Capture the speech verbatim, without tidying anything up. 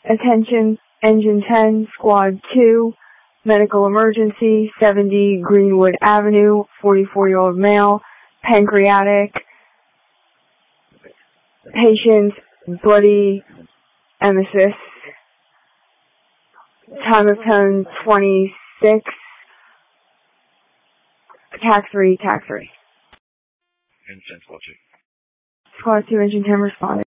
Attention, Engine ten, Squad two, medical emergency, seventy Greenwood Avenue, forty-four-year-old male, pancreatic, patient, bloody emesis, time of ten twenty-six, tax three, tax three. Engine ten, Squad two. Squad two, Engine ten responded.